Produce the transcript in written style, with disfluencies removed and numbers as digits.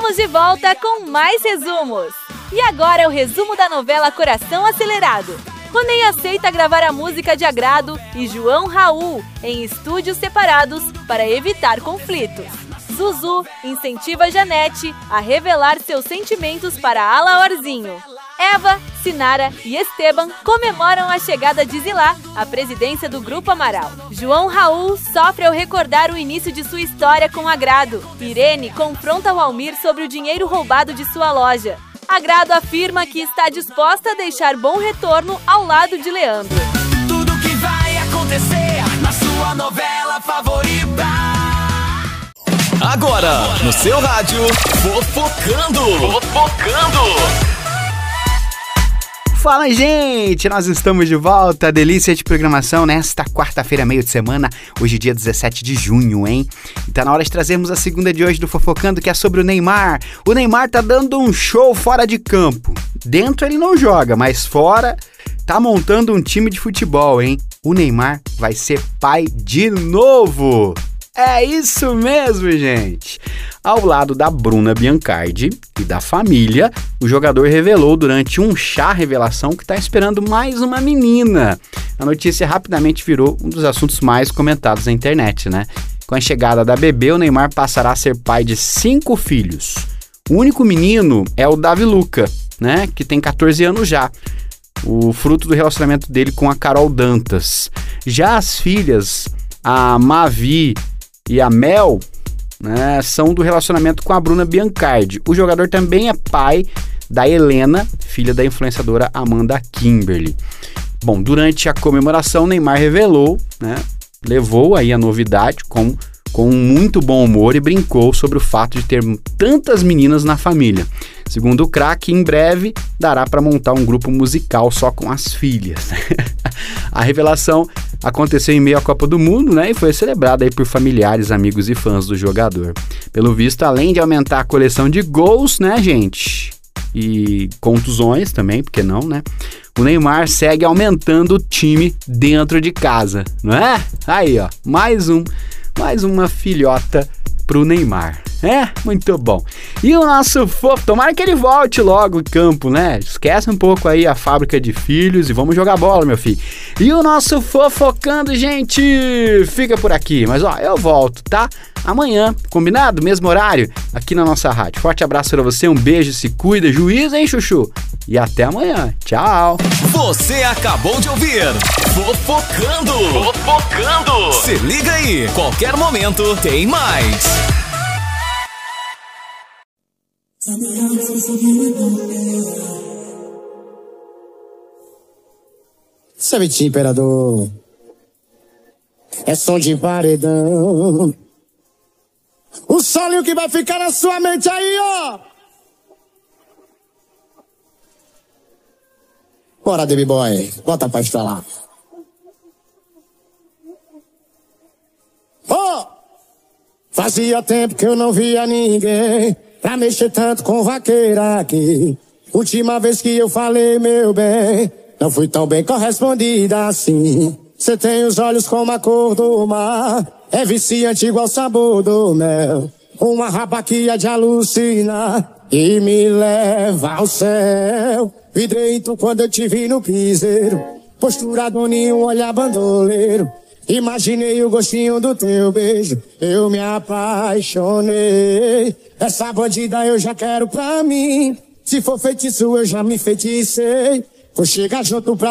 Estamos de volta com mais resumos. E agora é o resumo da novela Coração Acelerado. Ronei aceita gravar a música de Agrado e João Raul em estúdios separados para evitar conflitos. Zuzu incentiva Janete a revelar seus sentimentos para Alaorzinho. Eva, Sinara e Esteban comemoram a chegada de Zilá à presidência do Grupo Amaral. João Raul sofre ao recordar o início de sua história com Agrado. Irene confronta Walmir sobre o dinheiro roubado de sua loja. Agrado afirma que está disposta a deixar bom retorno ao lado de Leandro. Tudo que vai acontecer na sua novela favorita. Agora, no seu rádio, Fofocando. Fala, gente! Nós estamos de volta, delícia de programação nesta quarta-feira, meio de semana, hoje dia 17 de junho, hein? E tá na hora de trazermos a segunda de hoje do Fofocando, que é sobre o Neymar. O Neymar tá dando um show fora de campo. Dentro ele não joga, mas fora tá montando um time de futebol, hein? O Neymar vai ser pai de novo! É isso mesmo, gente! Ao lado da Bruna Biancardi e da família, o jogador revelou durante um chá revelação que está esperando mais uma menina. A notícia rapidamente virou um dos assuntos mais comentados na internet, né? Com a chegada da bebê, o Neymar passará a ser pai de 5 filhos. O único menino é o Davi Luca, né? Que tem 14 anos já. O fruto do relacionamento dele com a Carol Dantas. Já as filhas, a Mavi e a Mel, né, são do relacionamento com a Bruna Biancardi. O jogador também é pai da Helena, filha da influenciadora Amanda Kimberly. Bom, durante a comemoração, Neymar revelou, né, levou aí a novidade com muito bom humor e brincou sobre o fato de ter tantas meninas na família. Segundo o craque, em breve dará para montar um grupo musical só com as filhas. A revelação aconteceu em meio à Copa do Mundo, né, e foi celebrada aí por familiares, amigos e fãs do jogador. Pelo visto, além de aumentar a coleção de gols, né, gente, e contusões também, porque não, né, o Neymar segue aumentando o time dentro de casa, não é? Aí, ó, mais uma filhota pro Neymar. É, muito bom. E o nosso fofo, tomara que ele volte logo em campo, né? Esquece um pouco aí a fábrica de filhos e vamos jogar bola, meu filho. E o nosso Fofocando, gente, fica por aqui. Mas, ó, eu volto, tá? Amanhã, combinado? Mesmo horário, aqui na nossa rádio. Forte abraço pra você, um beijo, se cuida, juízo, hein, chuchu? E até amanhã. Tchau. Você acabou de ouvir Fofocando. Se liga aí, qualquer momento tem mais. Sabe, imperador, é som de paredão. O solinho que vai ficar na sua mente aí, ó. Bora, Baby Boy, bota pra estralar. Oh! Fazia tempo que eu não via ninguém pra mexer tanto com vaqueira aqui. Última vez que eu falei, meu bem, não fui tão bem correspondida assim. Cê tem os olhos como a cor do mar, é viciante igual o sabor do mel. Uma rabaquia de alucinar e me leva ao céu. Vidrei então quando eu te vi no piseiro, posturado em um olhar bandoleiro. Imaginei o gostinho do teu beijo, eu me apaixonei. Essa bandida eu já quero pra mim, se for feitiço eu já me enfeiticei. Vou chegar junto pra